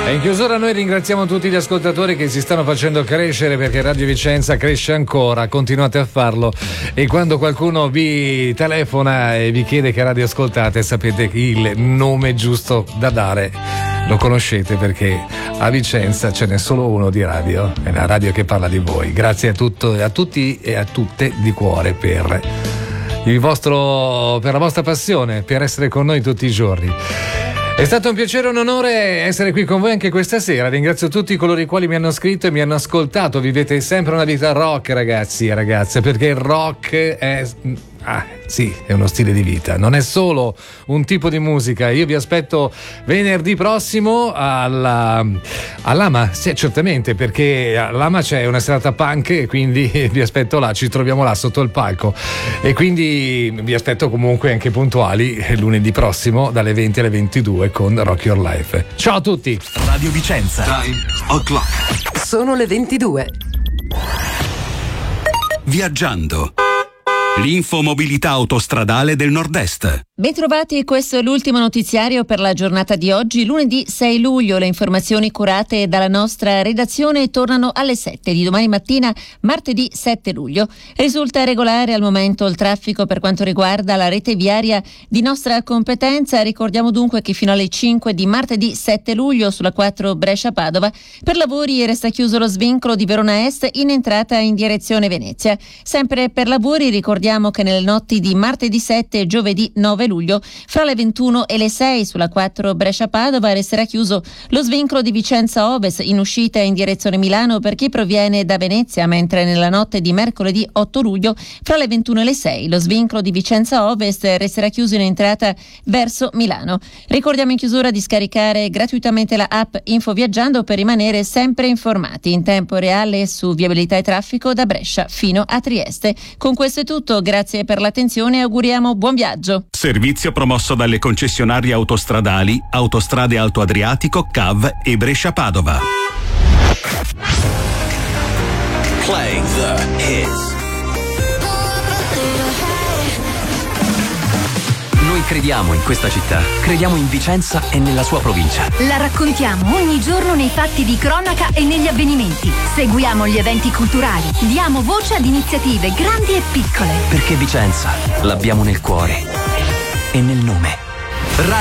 E in chiusura noi ringraziamo tutti gli ascoltatori che si stanno facendo crescere, perché Radio Vicenza cresce ancora, continuate a farlo, e quando qualcuno vi telefona e vi chiede che radio ascoltate, sapete il nome giusto da dare, lo conoscete, perché a Vicenza ce n'è solo uno di radio, è la radio che parla di voi. Grazie a tutti e a tutte di cuore per la vostra passione, per essere con noi tutti i giorni. È stato un piacere e un onore essere qui con voi anche questa sera. Ringrazio tutti coloro i quali mi hanno scritto e mi hanno ascoltato. Vivete sempre una vita rock, ragazzi e ragazze, perché il rock è uno stile di vita, non è solo un tipo di musica. Io vi aspetto venerdì prossimo all'Ama, sì, certamente, perché all'Ama c'è una serata punk e quindi vi aspetto là, ci troviamo là sotto il palco, e quindi vi aspetto comunque anche puntuali lunedì prossimo dalle 20 alle 22 con Rock Your Life. Ciao a tutti. Radio Vicenza. Time o'clock. Sono le 22. Viaggiando. L'infomobilità autostradale del Nord-Est. Bentrovati, questo è l'ultimo notiziario per la giornata di oggi, lunedì 6 luglio. Le informazioni curate dalla nostra redazione tornano alle 7 di domani mattina, martedì 7 luglio. Risulta regolare al momento il traffico per quanto riguarda la rete viaria di nostra competenza. Ricordiamo dunque che fino alle 5 di martedì 7 luglio sulla 4 Brescia-Padova per lavori resta chiuso lo svincolo di Verona Est in entrata in direzione Venezia. Sempre per lavori ricordiamo che nelle notti di martedì 7 e giovedì 9 luglio fra le 21 e le 6 sulla 4 Brescia-Padova resterà chiuso lo svincolo di Vicenza Ovest in uscita in direzione Milano per chi proviene da Venezia, mentre nella notte di mercoledì 8 luglio fra le 21 e le 6 lo svincolo di Vicenza Ovest resterà chiuso in entrata verso Milano. Ricordiamo in chiusura di scaricare gratuitamente la app Info Viaggiando per rimanere sempre informati in tempo reale su viabilità e traffico da Brescia fino a Trieste. Con questo è tutto, grazie per l'attenzione e auguriamo buon viaggio. Servizio promosso dalle concessionarie autostradali Autostrade Alto Adriatico, CAV e Brescia-Padova. Play the hits. Noi crediamo in questa città, crediamo in Vicenza e nella sua provincia. La raccontiamo ogni giorno nei fatti di cronaca e negli avvenimenti. Seguiamo gli eventi culturali, diamo voce ad iniziative grandi e piccole. Perché Vicenza l'abbiamo nel cuore e nel nome.